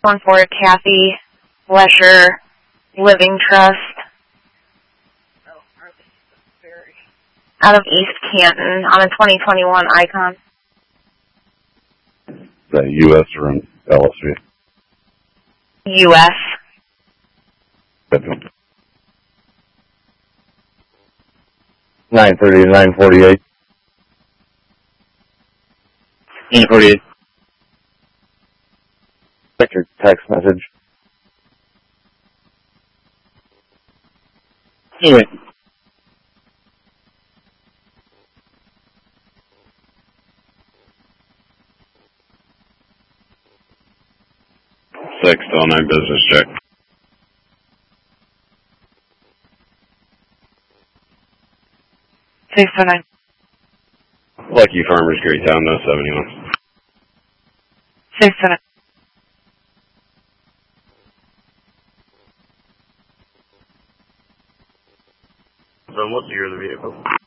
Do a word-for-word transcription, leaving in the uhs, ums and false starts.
One for Kathy Lesher Living Trust. Out of East Canton on a twenty twenty-one Icon. Is that U S or an L S V? U S. nine thirty to nine forty-eight. nine forty-eight. Check your text message. Anyway. Six oh nine business check. six oh nine. Lucky Farmers, Greytown, no seventy-one. six oh nine. Then what's the year of the vehicle?